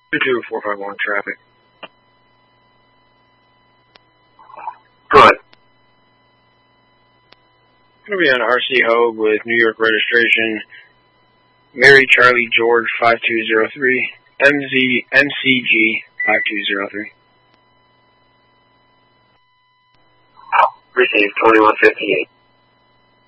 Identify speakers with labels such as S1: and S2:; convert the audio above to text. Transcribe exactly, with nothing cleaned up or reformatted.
S1: two four five one traffic.
S2: Good.
S1: Going to be on R C Hogue with New York registration, Mary Charlie George five two zero three, M Z M C G five two zero three.
S2: Received twenty-one fifty-eight.